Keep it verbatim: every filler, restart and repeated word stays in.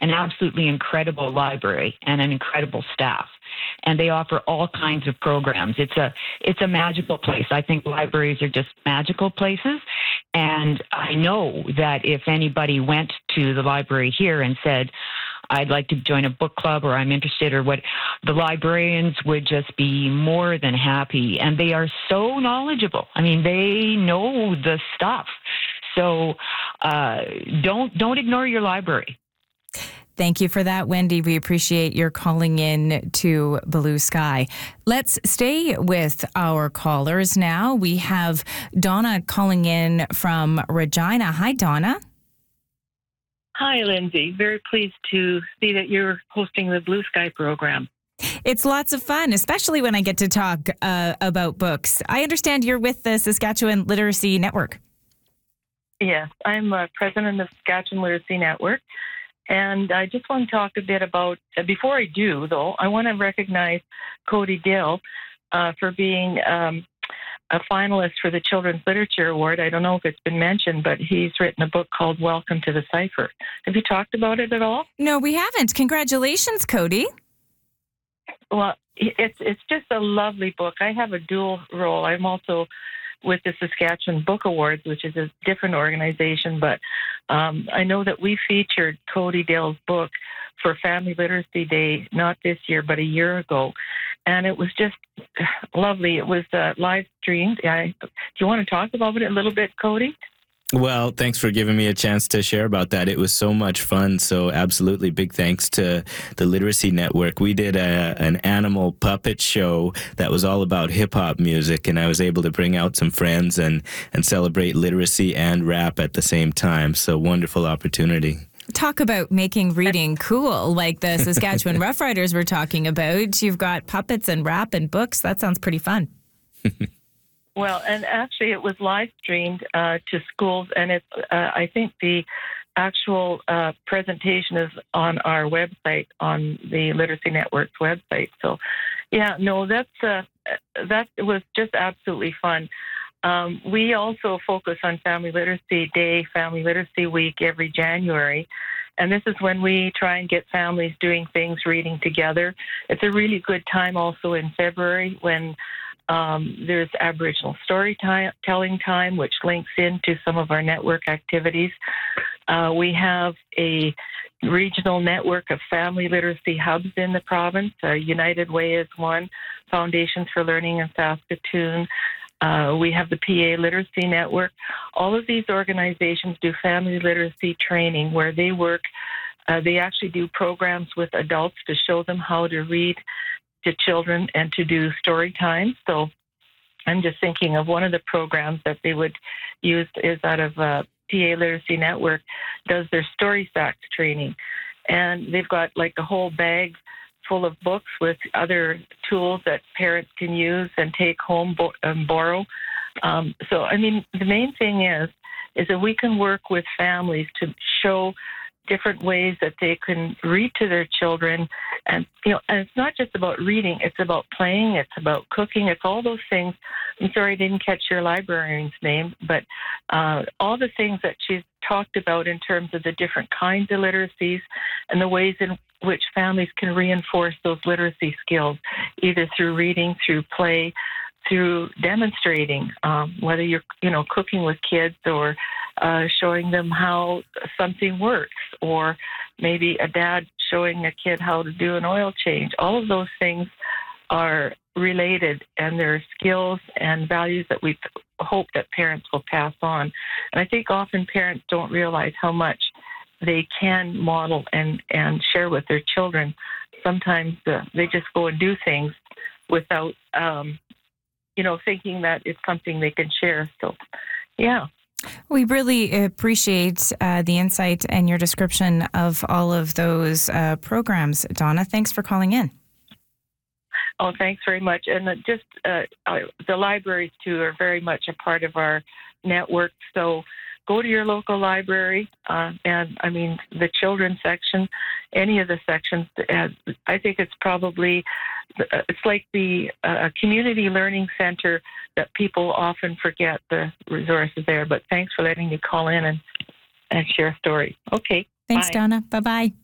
an absolutely incredible library and an incredible staff. And they offer all kinds of programs. It's a it's a magical place. I think libraries are just magical places. And I know that if anybody went to the library here and said, I'd like to join a book club, or I'm interested, or what, the librarians would just be more than happy. And they are so knowledgeable. I mean, they know the stuff. So uh, don't don't ignore your library. Thank you for that, Wendy. We appreciate your calling in to Blue Sky. Let's stay with our callers now. We have Donna calling in from Regina. Hi, Donna. Hi, Lindsay. Very pleased to see that you're hosting the Blue Sky program. It's lots of fun, especially when I get to talk uh, about books. I understand you're with the Saskatchewan Literacy Network. Yes, I'm uh, president of Saskatchewan Literacy Network. And I just want to talk a bit about, uh, before I do, though, I want to recognize Cody Dill uh, for being um, a finalist for the Children's Literature Award. I don't know if it's been mentioned, but he's written a book called Welcome to the Cipher. Have you talked about it at all? No, we haven't. Congratulations, Cody. Well, it's it's just a lovely book. I have a dual role. I'm also with the Saskatchewan Book Awards, which is a different organization, but um, I know that we featured Cody Dill's book for Family Literacy Day, not this year, but a year ago, and it was just lovely. It was uh, live streamed. I, do you want to talk about it a little bit, Cody? Well, thanks for giving me a chance to share about that. It was so much fun. So absolutely big thanks to the Literacy Network. We did a, an animal puppet show that was all about hip hop music, and I was able to bring out some friends and, and celebrate literacy and rap at the same time. So wonderful opportunity. Talk about making reading cool, like the Saskatchewan Roughriders were talking about. You've got puppets and rap and books. That sounds pretty fun. Well, and actually it was live streamed uh, to schools, and it's, uh, I think the actual uh, presentation is on our website, on the Literacy Network's website. So, yeah, no, that's uh, that was just absolutely fun. Um, we also focus on Family Literacy Day, Family Literacy Week every January. And this is when we try and get families doing things, reading together. It's a really good time also in February when Um, there's Aboriginal storytelling time, which links into some of our network activities. Uh, we have a regional network of family literacy hubs in the province. Uh, United Way is one, Foundations for Learning in Saskatoon. Uh, we have the P A Literacy Network. All of these organizations do family literacy training where they work. Uh, they actually do programs with adults to show them how to read to children and to do story time. So I'm just thinking of one of the programs that they would use is out of uh, P A Literacy Network, does their Story Stacks training. And they've got like a whole bag full of books with other tools that parents can use and take home bo- and borrow. Um, so, I mean, the main thing is, is that we can work with families to show different ways that they can read to their children. And, you know, and it's not just about reading, it's about playing, it's about cooking, it's all those things. I'm sorry I didn't catch your librarian's name, but uh, all the things that she's talked about in terms of the different kinds of literacies and the ways in which families can reinforce those literacy skills, either through reading, through play, through demonstrating, um, whether you're, you know, cooking with kids or uh, showing them how something works, or maybe a dad showing a kid how to do an oil change. All of those things are related, and they're skills and values that we hope that parents will pass on. And I think often parents don't realize how much they can model and, and share with their children. Sometimes uh, they just go and do things without um, you know, thinking that it's something they can share. So, yeah. We really appreciate uh, the insight and your description of all of those uh, programs, Donna. Thanks for calling in. Oh, thanks very much. And uh, just uh, uh, the libraries, too, are very much a part of our network. So go to your local library, uh, and, I mean, the children's section, any of the sections. Uh, I think it's probably, uh, it's like the uh, community learning center that people often forget the resources there. But thanks for letting me call in and, and share stories. Okay. Thanks, bye. Donna. Bye-bye.